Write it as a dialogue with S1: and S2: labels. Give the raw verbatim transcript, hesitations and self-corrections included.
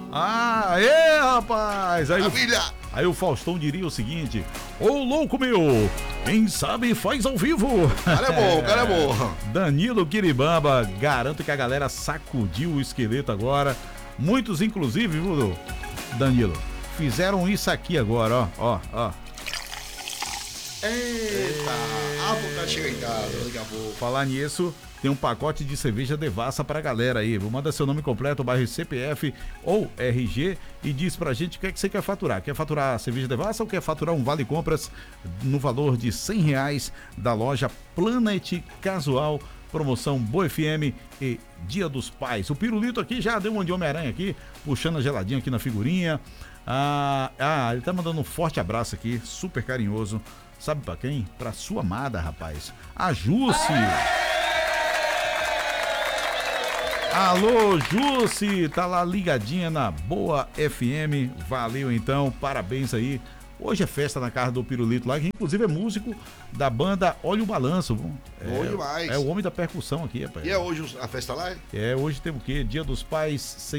S1: Ah, é, rapaz! Aí,
S2: Família!
S1: O, aí o Faustão diria o seguinte: ô louco meu, quem sabe faz ao vivo.
S2: O cara é bom, o cara é bom.
S1: Danilo Quiribamba, garanto que a galera sacudiu o esqueleto agora. Muitos, inclusive, viu, Danilo, fizeram isso aqui agora, ó, ó, ó.
S2: Eita, a boca chega em casa, daqui a pouco.
S1: Falar nisso, tem um pacote de cerveja Devassa pra galera aí. Manda seu nome completo, bairro C P F ou R G e diz pra gente o que é que você quer faturar. Quer faturar cerveja Devassa ou quer faturar um vale compras no valor de cem reais da loja Planet Casual, promoção Boa F M e Dia dos Pais. O Pirulito aqui já deu um de Homem-Aranha aqui, puxando a geladinha aqui na figurinha. Ah, ah, ele tá mandando um forte abraço aqui, super carinhoso. Sabe pra quem? Pra sua amada, rapaz. A Jusce. Alô, Jusce, tá lá ligadinha na Boa F M. Valeu então, parabéns aí. Hoje é festa na casa do Pirulito lá, que inclusive é músico da banda Olha o Balanço. É,
S2: Bom demais.
S1: É o homem da percussão aqui, rapaz.
S2: E é hoje a festa lá?
S1: É, hoje tem o quê? Dia dos Pais,